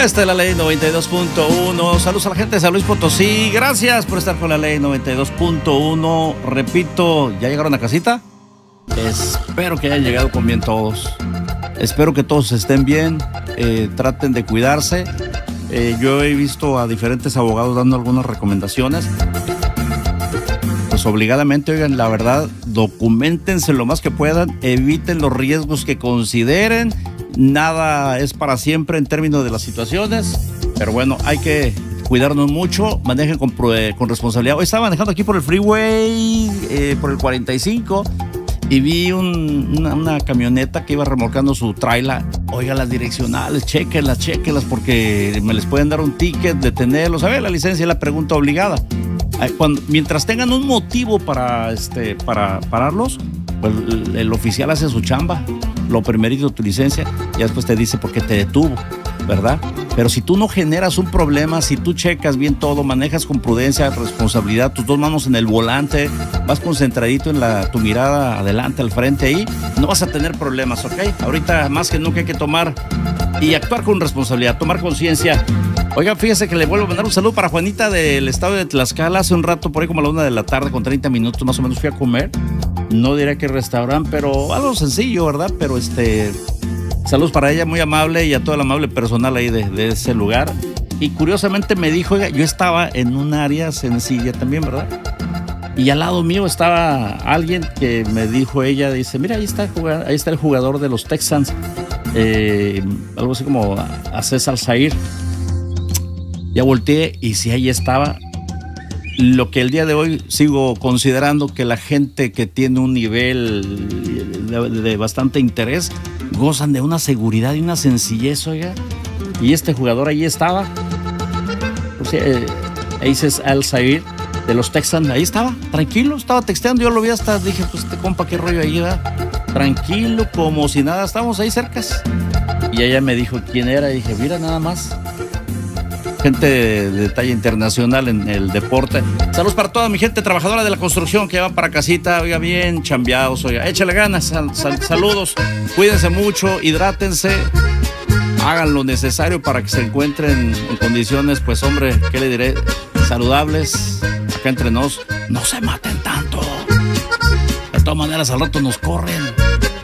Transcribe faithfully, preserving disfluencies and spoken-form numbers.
Esta es la Ley noventa y dos punto uno. Saludos a la gente de San Luis Potosí. Gracias por estar con la Ley noventa y dos punto uno. Repito, ¿ya llegaron a casita? Espero que hayan llegado con bien todos. Espero que todos estén bien. Eh, traten de cuidarse. Eh, yo he visto a diferentes abogados dando algunas recomendaciones. Pues obligadamente, oigan, la verdad, documentense lo más que puedan. Eviten los riesgos que consideren. Nada es para siempre en términos de las situaciones, pero bueno, hay que cuidarnos mucho, manejen con, con responsabilidad. Hoy estaba manejando aquí por el freeway, eh, por el cuarenta y cinco, y vi un, una, una camioneta que iba remolcando su trailer. Oiga, las direccionales, chequenlas, chequenlas, porque me les pueden dar un ticket, detenerlos. A ver, la licencia es la pregunta obligada. Cuando, mientras tengan un motivo para, este, para pararlos, pues el, el oficial hace su chamba. Lo primerito, tu licencia, y después te dice por qué te detuvo, ¿verdad? Pero si tú no generas un problema, si tú checas bien todo, manejas con prudencia, responsabilidad, tus dos manos en el volante, vas concentradito en la, tu mirada adelante, al frente ahí, no vas a tener problemas, ¿ok? Ahorita más que nunca hay que tomar y actuar con responsabilidad, tomar conciencia. Oiga, fíjese que le vuelvo a mandar un saludo para Juanita del estado de Tlaxcala. Hace un rato, por ahí como a la una de la tarde, con treinta minutos más o menos, fui a comer. No diré qué restaurante, pero algo sencillo, ¿verdad? Pero este, saludos para ella, muy amable, y a todo el amable personal ahí de, de ese lugar. Y curiosamente me dijo, oiga, yo estaba en un área sencilla también, ¿verdad? Y al lado mío estaba alguien que me dijo, ella dice, mira, ahí está, ahí está el jugador de los Texans, eh, algo así como Aziz Al-Shaair. Ya volteé y sí, ahí estaba. Lo que el día de hoy sigo considerando que la gente que tiene un nivel de, de bastante interés gozan de una seguridad y una sencillez, oiga. Y este jugador ahí estaba, o sea, eh, Aziz Al-Shaair de los Texans, ahí estaba, tranquilo, estaba texteando. Yo lo vi hasta, dije, pues este compa, qué rollo ahí, ¿verdad? Tranquilo, como si nada, estábamos ahí cercas. Y ella me dijo quién era, y dije, mira, nada más. Gente de, de talla internacional en el deporte. Saludos para toda mi gente trabajadora de la construcción que van para casita, oiga, bien chambeados, oiga, échale ganas, sal, sal, saludos, cuídense mucho, hidrátense, hagan lo necesario para que se encuentren en condiciones, pues hombre, ¿qué le diré? Saludables, acá entre nos, no se maten tanto, de todas maneras al rato nos corren.